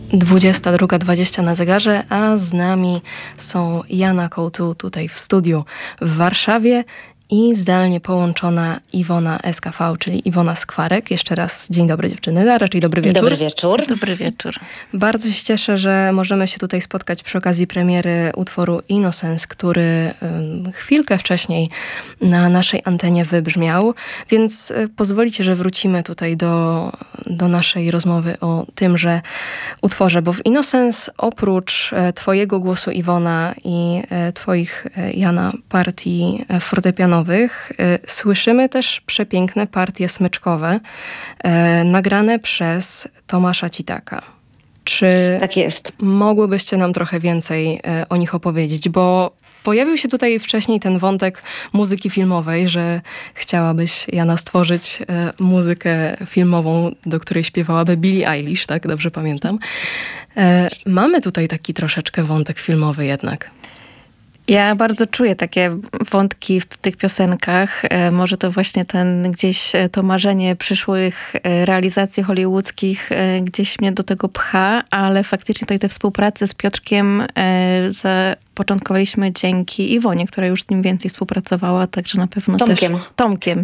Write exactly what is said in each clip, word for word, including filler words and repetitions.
dwudziesta druga dwadzieścia na zegarze, a z nami są Jana Kołtu tutaj w studiu w Warszawie i zdalnie połączona Iwona S K V, czyli Iwona Skwarek. Jeszcze raz dzień dobry dziewczyny, a raczej dobry wieczór. Dobry wieczór. Dobry wieczór. Bardzo się cieszę, że możemy się tutaj spotkać przy okazji premiery utworu Innocence, który um, chwilkę wcześniej na naszej antenie wybrzmiał, więc y, pozwolicie, że wrócimy tutaj do, do naszej rozmowy o tymże utworze, bo w Innocence oprócz e, twojego głosu, Iwona, i e, twoich, e, Jana, partii e, fortepianowych, E, słyszymy też przepiękne partie smyczkowe e, nagrane przez Tomasza Citaka. Czy tak jest. mogłybyście nam trochę więcej e, o nich opowiedzieć? Bo pojawił się tutaj wcześniej ten wątek muzyki filmowej, że chciałabyś, Jana, stworzyć e, muzykę filmową, do której śpiewałaby Billie Eilish, tak? Dobrze pamiętam. E, mamy tutaj taki troszeczkę wątek filmowy jednak. Ja bardzo czuję takie wątki w tych piosenkach. E, może to właśnie ten gdzieś to marzenie przyszłych e, realizacji hollywoodzkich e, gdzieś mnie do tego pcha, ale faktycznie tutaj te współpracy z Piotrkiem e, zapoczątkowaliśmy dzięki Iwonie, która już z nim więcej współpracowała, także na pewno Tomkiem. też... Tomkiem.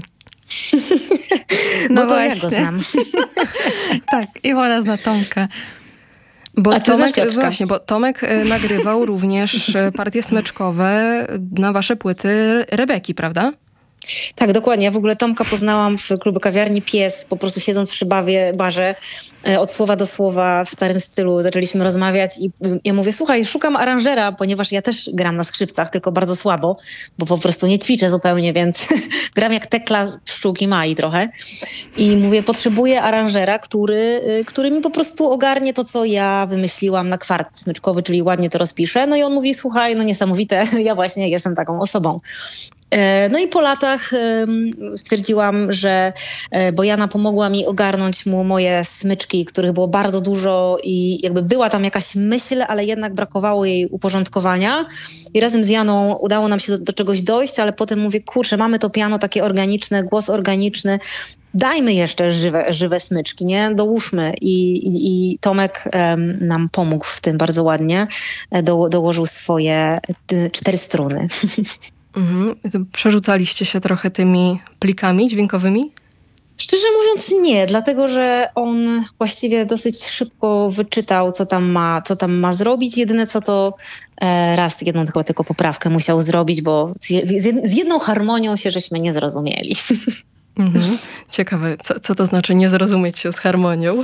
No bo to ja go znam. Tak, Iwona zna Tomka. Bo Tomek, właśnie, bo Tomek y, nagrywał również y, partie smyczkowe na wasze płyty Rebeki, prawda? Tak, dokładnie. Ja w ogóle Tomka poznałam w klubu kawiarni Pies, po prostu siedząc przy bawie, barze, od słowa do słowa w starym stylu zaczęliśmy rozmawiać i ja mówię, słuchaj, szukam aranżera, ponieważ ja też gram na skrzypcach, tylko bardzo słabo, bo po prostu nie ćwiczę zupełnie, więc gram jak Tekla z Pszczółki Mai trochę. I mówię, potrzebuję aranżera, który, który mi po prostu ogarnie to, co ja wymyśliłam na kwart smyczkowy, czyli ładnie to rozpiszę. No i on mówi, słuchaj, no niesamowite, ja właśnie jestem taką osobą. No i po latach stwierdziłam, że, bo Jana pomogła mi ogarnąć mu moje smyczki, których było bardzo dużo i jakby była tam jakaś myśl, ale jednak brakowało jej uporządkowania. I razem z Janą udało nam się do, do czegoś dojść, ale potem mówię, kurczę, mamy to piano takie organiczne, głos organiczny, dajmy jeszcze żywe, żywe smyczki, nie? Dołóżmy. I, i, i Tomek um, nam pomógł w tym bardzo ładnie. Do, dołożył swoje y, cztery struny. Mhm. Przerzucaliście się trochę tymi plikami dźwiękowymi? Szczerze mówiąc nie, dlatego że on właściwie dosyć szybko wyczytał, co tam ma, co tam ma zrobić. Jedyne co to e, raz jedną chyba tylko poprawkę musiał zrobić, bo z, z jedną harmonią się żeśmy nie zrozumieli. Mhm. Ciekawe, co, co to znaczy nie zrozumieć się z harmonią?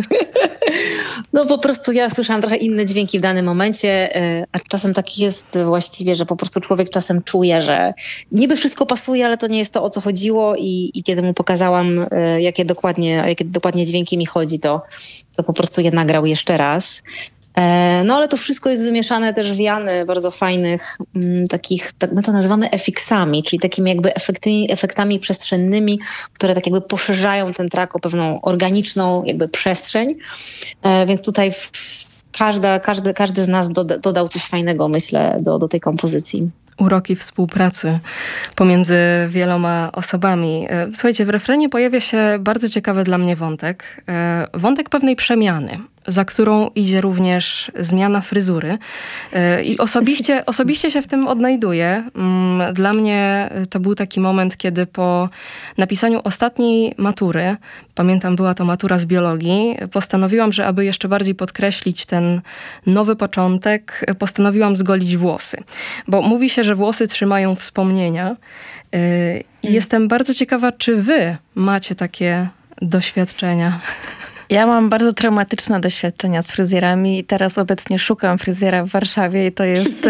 No po prostu ja słyszałam trochę inne dźwięki w danym momencie, a czasem tak jest właściwie, że po prostu człowiek czasem czuje, że niby wszystko pasuje, ale to nie jest to, o co chodziło i, i kiedy mu pokazałam, jakie dokładnie, jakie dokładnie dźwięki mi chodzi, to, to po prostu je nagrał jeszcze raz. No ale to wszystko jest wymieszane też w Jany bardzo fajnych, m, takich, tak my to nazywamy efiksami, czyli takimi jakby efektami, efektami przestrzennymi, które tak jakby poszerzają ten track o pewną organiczną jakby przestrzeń. E, więc tutaj w, każda, każdy, każdy z nas doda, dodał coś fajnego, myślę, do, do tej kompozycji. Uroki współpracy pomiędzy wieloma osobami. Słuchajcie, w refrenie pojawia się bardzo ciekawy dla mnie wątek. Wątek pewnej przemiany, za którą idzie również zmiana fryzury. I osobiście, osobiście się w tym odnajduję. Dla mnie to był taki moment, kiedy po napisaniu ostatniej matury, pamiętam, była to matura z biologii, postanowiłam, że aby jeszcze bardziej podkreślić ten nowy początek, postanowiłam zgolić włosy. Bo mówi się, że włosy trzymają wspomnienia. I hmm. jestem bardzo ciekawa, czy wy macie takie doświadczenia? Ja mam bardzo traumatyczne doświadczenia z fryzjerami i teraz obecnie szukam fryzjera w Warszawie i to jest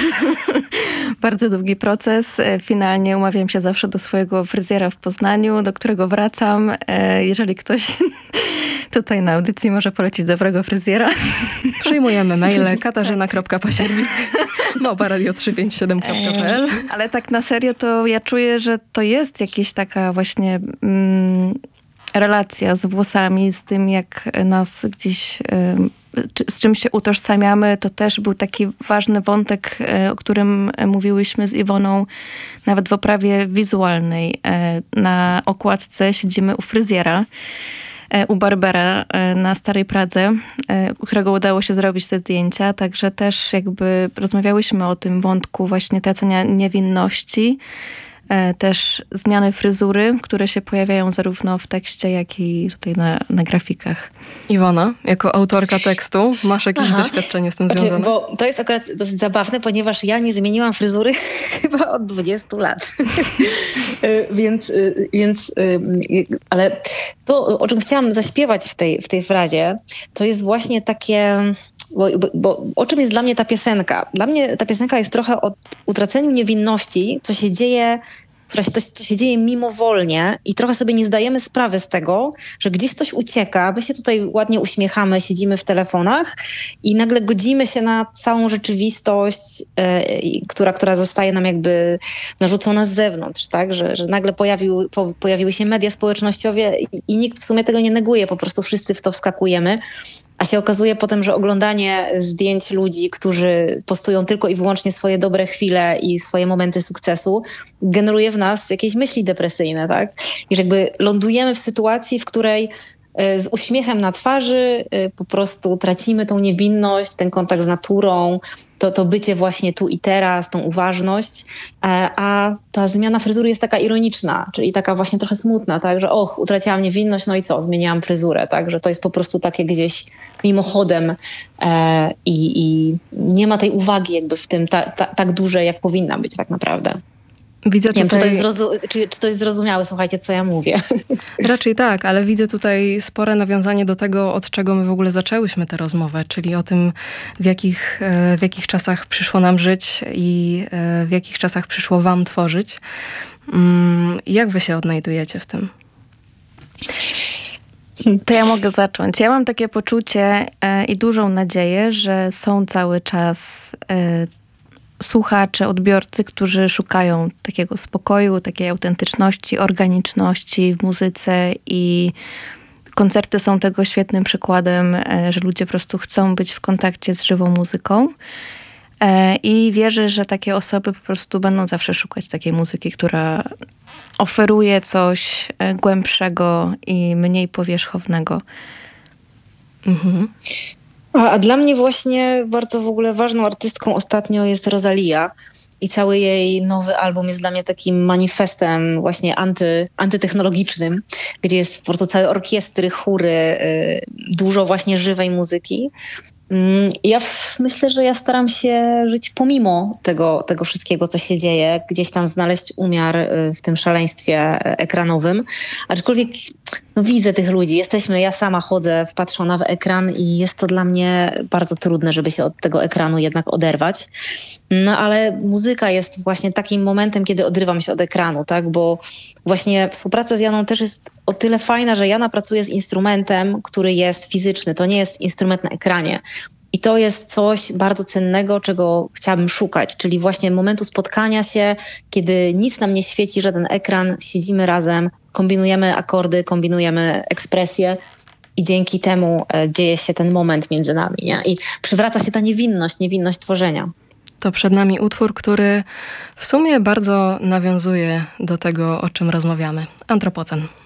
bardzo długi proces. Finalnie umawiam się zawsze do swojego fryzjera w Poznaniu, do którego wracam. Jeżeli ktoś tutaj na audycji może polecić dobrego fryzjera. Przyjmujemy maile katarzyna kropka pasiernik małpa radio trzysta pięćdziesiąt siedem kropka p l. Ale tak na serio to ja czuję, że to jest jakieś taka właśnie... Mm, relacja z włosami, z tym jak nas gdzieś, z czym się utożsamiamy, to też był taki ważny wątek, o którym mówiłyśmy z Iwoną nawet w oprawie wizualnej. Na okładce siedzimy u fryzjera u Barbera na Starej Pradze, u którego udało się zrobić te zdjęcia. Także też jakby rozmawiałyśmy o tym wątku właśnie tracenia niewinności, też zmiany fryzury, które się pojawiają zarówno w tekście, jak i tutaj na, na grafikach. Iwona, jako autorka tekstu, masz jakieś Aha. doświadczenie z tym Znaczy, związane? bo to jest akurat dosyć zabawne, ponieważ ja nie zmieniłam fryzury chyba od dwudziestu lat. więc, więc, ale to, o czym chciałam zaśpiewać w tej, w tej frazie, to jest właśnie takie... Bo, bo, bo o czym jest dla mnie ta piosenka? Dla mnie ta piosenka jest trochę o utraceniu niewinności, co się dzieje, która się, to, to się dzieje mimowolnie i trochę sobie nie zdajemy sprawy z tego, że gdzieś coś ucieka, my się tutaj ładnie uśmiechamy, siedzimy w telefonach i nagle godzimy się na całą rzeczywistość, yy, która, która zostaje nam jakby narzucona z zewnątrz, tak? Że, że nagle pojawił, po, pojawiły się media społecznościowe i, i nikt w sumie tego nie neguje, po prostu wszyscy w to wskakujemy. A się okazuje potem, że oglądanie zdjęć ludzi, którzy postują tylko i wyłącznie swoje dobre chwile i swoje momenty sukcesu, generuje w nas jakieś myśli depresyjne, tak? I że jakby lądujemy w sytuacji, w której z uśmiechem na twarzy po prostu tracimy tą niewinność, ten kontakt z naturą, to, to bycie właśnie tu i teraz, tą uważność, a ta zmiana fryzury jest taka ironiczna, czyli taka właśnie trochę smutna, tak, że och, utraciłam niewinność, no i co, zmieniałam fryzurę, tak, że to jest po prostu takie gdzieś mimochodem e, i, i nie ma tej uwagi jakby w tym ta, ta, tak dużej, jak powinna być tak naprawdę. Widzę Nie tutaj... wiem, czy to, jest zrozu- czy, czy to jest zrozumiałe, słuchajcie, co ja mówię. Raczej tak, ale widzę tutaj spore nawiązanie do tego, od czego my w ogóle zaczęłyśmy tę rozmowę, czyli o tym, w jakich, w jakich czasach przyszło nam żyć i w jakich czasach przyszło wam tworzyć. Jak wy się odnajdujecie w tym? To ja mogę zacząć. Ja mam takie poczucie e, i dużą nadzieję, że są cały czas e, słuchacze, odbiorcy, którzy szukają takiego spokoju, takiej autentyczności, organiczności w muzyce i koncerty są tego świetnym przykładem, że ludzie po prostu chcą być w kontakcie z żywą muzyką. I wierzę, że takie osoby po prostu będą zawsze szukać takiej muzyki, która oferuje coś głębszego i mniej powierzchownego. Mhm. A, a dla mnie właśnie bardzo w ogóle ważną artystką ostatnio jest Rosalia i cały jej nowy album jest dla mnie takim manifestem właśnie anty, antytechnologicznym, gdzie jest po prostu całe orkiestry, chóry, yy, dużo właśnie żywej muzyki. Ja myślę, że ja staram się żyć pomimo tego, tego wszystkiego, co się dzieje, gdzieś tam znaleźć umiar w tym szaleństwie ekranowym. Aczkolwiek no, widzę tych ludzi, jesteśmy, ja sama chodzę wpatrzona w ekran i jest to dla mnie bardzo trudne, żeby się od tego ekranu jednak oderwać. No ale muzyka jest właśnie takim momentem, kiedy odrywam się od ekranu, tak? Bo właśnie współpraca z Janą też jest o tyle fajna, że Jana pracuje z instrumentem, który jest fizyczny. To nie jest instrument na ekranie. I to jest coś bardzo cennego, czego chciałabym szukać, czyli właśnie momentu spotkania się, kiedy nic nam nie świeci, żaden ekran, siedzimy razem, kombinujemy akordy, kombinujemy ekspresję i dzięki temu dzieje się ten moment między nami, nie? I przywraca się ta niewinność, niewinność tworzenia. To przed nami utwór, który w sumie bardzo nawiązuje do tego, o czym rozmawiamy. Antropocen.